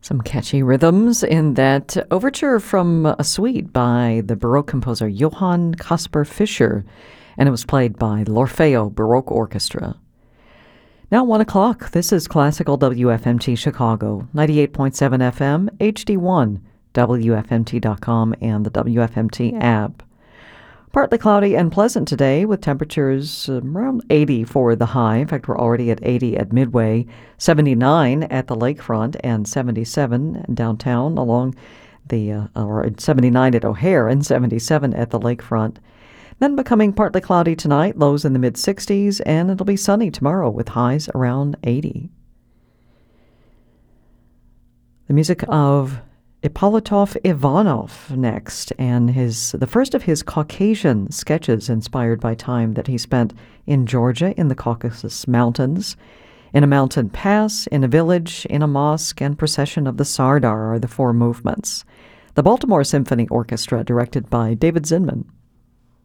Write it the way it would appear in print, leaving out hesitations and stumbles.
Some catchy rhythms in that overture from a suite by the Baroque composer Johann Caspar Fischer, and it was played by l'Orfeo Baroque Orchestra. Now 1 o'clock, this is Classical WFMT Chicago, 98.7 FM, HD1, WFMT.com, and the WFMT app. Partly cloudy and pleasant today with temperatures around 80 for the high. In fact, we're already at 80 at Midway, 79 at the lakefront, and 77 downtown along or 79 at O'Hare and 77 at the lakefront. Then becoming partly cloudy tonight, lows in the mid-60s, and it'll be sunny tomorrow with highs around 80. The music of Ippolitov Ivanov next, and the first of his Caucasian sketches inspired by time that he spent in Georgia in the Caucasus Mountains. In a mountain pass, in a village, in a mosque, and procession of the Sardar are the four movements. The Baltimore Symphony Orchestra, directed by David Zinman.